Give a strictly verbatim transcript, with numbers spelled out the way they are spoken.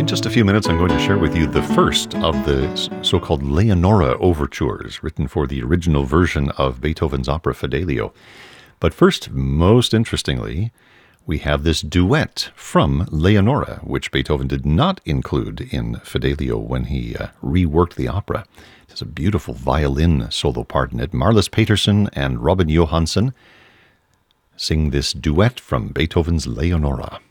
In just a few minutes, I'm going to share with you the first of the so-called Leonora overtures, written for the original version of Beethoven's opera Fidelio. But first, most interestingly, we have this duet from Leonora, which Beethoven did not include in Fidelio when he uh, reworked the opera. It's a beautiful violin solo part in it. Marlis Peterson and Robin Johansson sing this duet from Beethoven's Leonora.